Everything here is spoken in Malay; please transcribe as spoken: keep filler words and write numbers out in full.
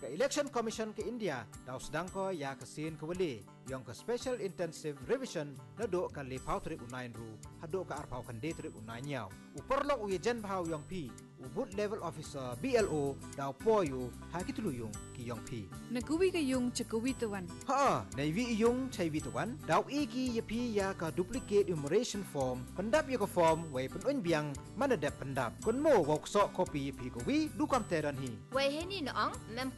ke Election Commission ke India daw sedang ko ya kesin ke wali yang ke Special Intensive Revision na do ka le pau trip unain ru hado ka arpau kan de trip unain yaw uperlok u jen pau yang pi ubut level officer B L O daw po yu ha kituluyong ki yang pi Nagkuwi kayong chakawi tawan. ha navy yung chai wi tawan daw iki ya pi ya ka duplicate enumeration form pendap ya ka form wei penun biang mana dap pendap kun mo wok sok kopi pi ko wi du kam teran hi 为黑你呢昂，门